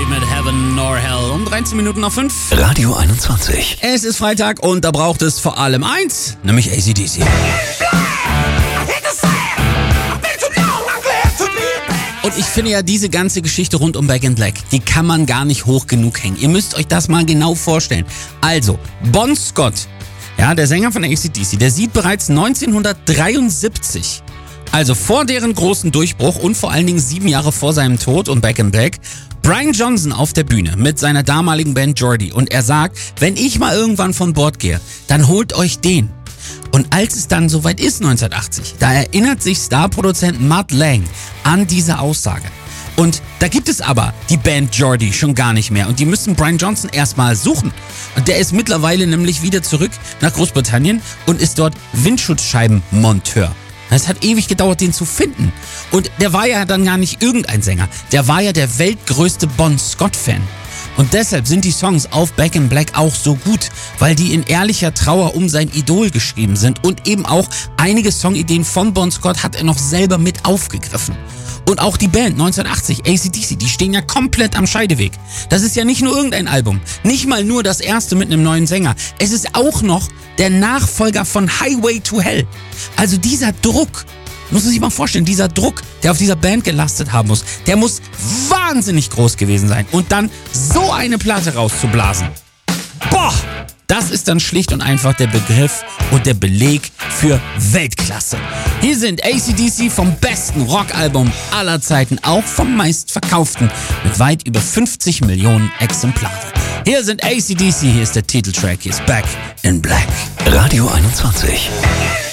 mit Heaven nor Hell um 13 Minuten nach 5. Radio 21. Es ist Freitag und da braucht es vor allem eins, nämlich AC/DC. Und ich finde ja, diese ganze Geschichte rund um Back in Black, die kann man gar nicht hoch genug hängen. Ihr müsst euch das mal genau vorstellen. Also, Bon Scott, ja, der Sänger von AC/DC, der sieht bereits 1973, also vor deren großen Durchbruch und vor allen Dingen 7 Jahre vor seinem Tod und Back in Black, Brian Johnson auf der Bühne mit seiner damaligen Band Geordie. Und er sagt, wenn ich mal irgendwann von Bord gehe, dann holt euch den. Und als es dann soweit ist 1980, da erinnert sich Starproduzent Mutt Lange an diese Aussage. Und da gibt es aber die Band Geordie schon gar nicht mehr und die müssen Brian Johnson erstmal suchen. Und der ist mittlerweile nämlich wieder zurück nach Großbritannien und ist dort Windschutzscheibenmonteur. Es hat ewig gedauert, den zu finden. Und der war ja dann gar nicht irgendein Sänger. Der war ja der weltgrößte Bon Scott-Fan. Und deshalb sind die Songs auf Back in Black auch so gut, weil die in ehrlicher Trauer um sein Idol geschrieben sind. Und eben auch einige Songideen von Bon Scott hat er noch selber mit aufgegriffen. Und auch die Band 1980, AC/DC, die stehen ja komplett am Scheideweg. Das ist ja nicht nur irgendein Album, nicht mal nur das erste mit einem neuen Sänger. Es ist auch noch der Nachfolger von Highway to Hell. Also dieser Druck, muss man sich mal vorstellen, dieser Druck, der auf dieser Band gelastet haben muss, der muss wahnsinnig groß gewesen sein. Und dann so eine Platte rauszublasen. Boah! Das ist dann schlicht und einfach der Begriff und der Beleg für Weltklasse. Hier sind AC/DC vom besten Rockalbum aller Zeiten, auch vom meistverkauften, mit weit über 50 Millionen Exemplaren. Hier sind AC/DC, hier ist der Titeltrack, hier ist Back in Black. Radio 21.